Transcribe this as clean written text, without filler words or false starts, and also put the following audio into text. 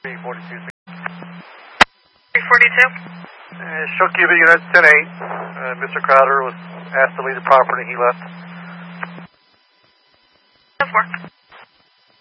342. 342. Show Cuba Unit 10-8. Mr. Crowder was asked to leave the property. He left. 4.